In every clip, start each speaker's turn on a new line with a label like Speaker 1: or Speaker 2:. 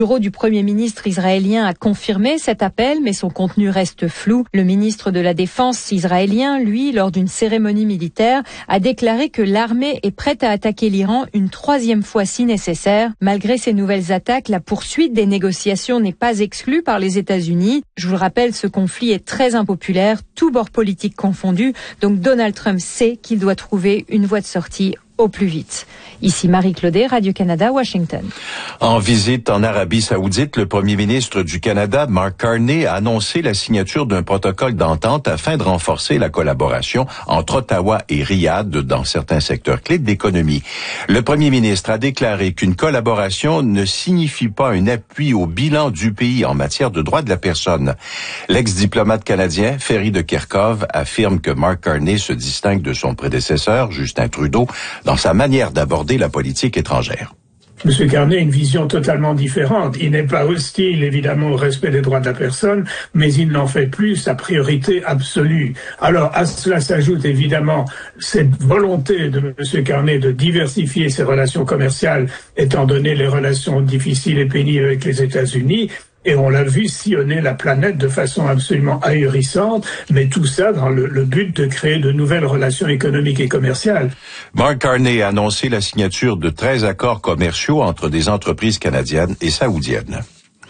Speaker 1: Le bureau du Premier ministre israélien a confirmé cet appel, mais son contenu reste flou. Le ministre de la Défense israélien, lui, lors d'une cérémonie militaire, a déclaré que l'armée est prête à attaquer l'Iran une 3e fois si nécessaire. Malgré ces nouvelles attaques, la poursuite des négociations n'est pas exclue par les États-Unis. Je vous le rappelle, ce conflit est très impopulaire, tous bords politiques confondus. Donc Donald Trump sait qu'il doit trouver une voie de sortie au plus vite. Ici Marie Claudet, Radio-Canada, Washington.
Speaker 2: En visite en Arabie Saoudite, le premier ministre du Canada, Mark Carney, a annoncé la signature d'un protocole d'entente afin de renforcer la collaboration entre Ottawa et Riyad dans certains secteurs clés de l'économie. Le premier ministre a déclaré qu'une collaboration ne signifie pas un appui au bilan du pays en matière de droits de la personne. L'ex-diplomate canadien, Ferry de Kerkhove, affirme que Mark Carney se distingue de son prédécesseur, Justin Trudeau, dans sa manière d'aborder la politique étrangère.
Speaker 3: M. Carney a une vision totalement différente. Il n'est pas hostile, évidemment, au respect des droits de la personne, mais il n'en fait plus sa priorité absolue. Alors, à cela s'ajoute évidemment cette volonté de M. Carney de diversifier ses relations commerciales, étant donné les relations difficiles et pénibles avec les États-Unis. Et on l'a vu sillonner la planète de façon absolument ahurissante, mais tout ça dans le but de créer de nouvelles relations économiques et commerciales.
Speaker 2: Mark Carney a annoncé la signature de 13 accords commerciaux entre des entreprises canadiennes et saoudiennes.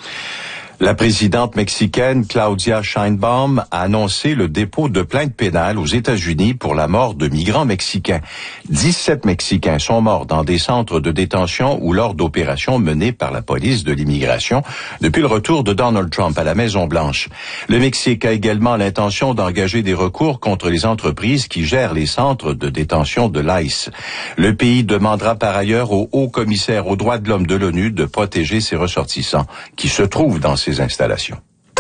Speaker 2: La présidente mexicaine Claudia Sheinbaum a annoncé le dépôt de plaintes pénales aux États-Unis pour la mort de migrants mexicains. 17 Mexicains sont morts dans des centres de détention ou lors d'opérations menées par la police de l'immigration depuis le retour de Donald Trump à la Maison-Blanche. Le Mexique a également l'intention d'engager des recours contre les entreprises qui gèrent les centres de détention de l'ICE. Le pays demandera par ailleurs au haut-commissaire aux droits de l'homme de l'ONU de protéger ses ressortissants qui se trouvent dans ces installations.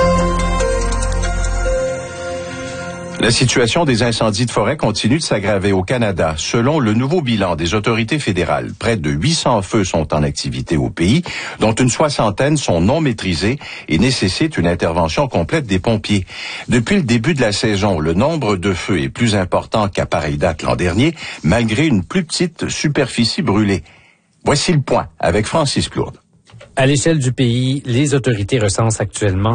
Speaker 2: La situation des incendies de forêt continue de s'aggraver au Canada. Selon le nouveau bilan des autorités fédérales, près de 800 feux sont en activité au pays, dont une 60aine sont non maîtrisés et nécessitent une intervention complète des pompiers. Depuis le début de la saison, le nombre de feux est plus important qu'à pareille date l'an dernier, malgré une plus petite superficie brûlée. Voici le point avec Francis Plourde.
Speaker 4: À l'échelle du pays, les autorités recensent actuellement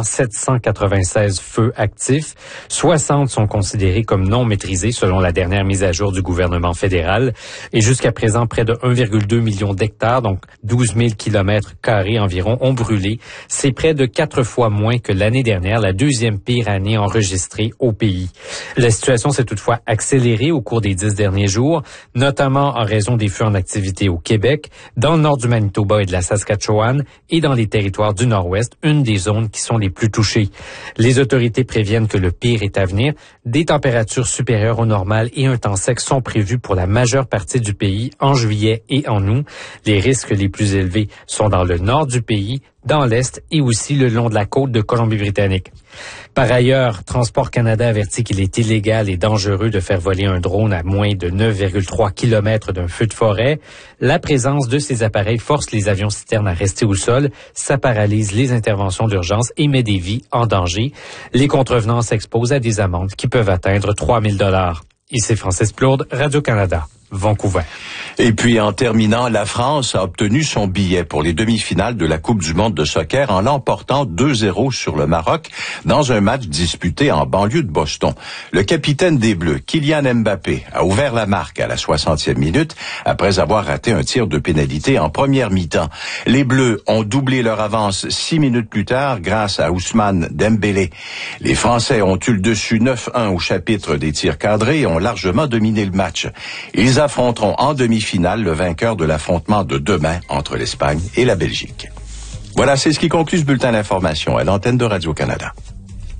Speaker 4: 796 feux actifs. 60 sont considérés comme non maîtrisés selon la dernière mise à jour du gouvernement fédéral. Et jusqu'à présent, près de 1,2 million d'hectares, donc 12 000 km² environ, ont brûlé. C'est près de 4 fois moins que l'année dernière, la deuxième pire année enregistrée au pays. La situation s'est toutefois accélérée au cours des 10 derniers jours, notamment en raison des feux en activité au Québec, dans le nord du Manitoba et de la Saskatchewan, et dans les territoires du Nord-Ouest, une des zones qui sont les plus touchées. Les autorités préviennent que le pire est à venir. Des températures supérieures au normal et un temps sec sont prévus pour la majeure partie du pays en juillet et en août. Les risques les plus élevés sont dans le nord du pays, dans l'Est et aussi le long de la côte de Colombie-Britannique. Par ailleurs, Transport Canada avertit qu'il est illégal et dangereux de faire voler un drone à moins de 9,3 km d'un feu de forêt. La présence de ces appareils force les avions-citernes à rester au sol, ça paralyse les interventions d'urgence et met des vies en danger. Les contrevenants s'exposent à des amendes qui peuvent atteindre 3 000 $. Ici Francis Plourde, Radio-Canada, Vancouver.
Speaker 2: Et puis, en terminant, la France a obtenu son billet pour les demi-finales de la Coupe du monde de soccer en l'emportant 2-0 sur le Maroc dans un match disputé en banlieue de Boston. Le capitaine des Bleus, Kylian Mbappé, a ouvert la marque à la 60e minute après avoir raté un tir de pénalité en première mi-temps. Les Bleus ont doublé leur avance 6 minutes plus tard grâce à Ousmane Dembélé. Les Français ont eu le dessus 9-1 au chapitre des tirs cadrés et ont largement dominé le match. Ils affronteront en demi-finale le vainqueur de l'affrontement de demain entre l'Espagne et la Belgique. Voilà, c'est ce qui conclut ce bulletin d'information à l'antenne de Radio-Canada.